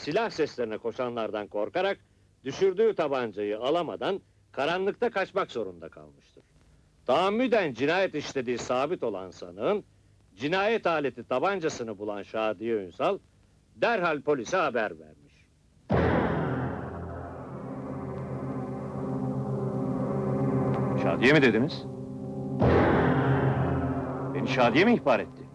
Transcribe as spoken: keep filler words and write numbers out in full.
silah seslerine koşanlardan korkarak düşürdüğü tabancayı alamadan karanlıkta kaçmak zorunda kalmıştır. Tahammüden cinayet işlediği sabit olan sanığın cinayet aleti tabancasını bulan Şadiye Ünsal derhal polise haber vermiş. Şadiye mi dediniz? Beni Şadiye mi ihbar etti?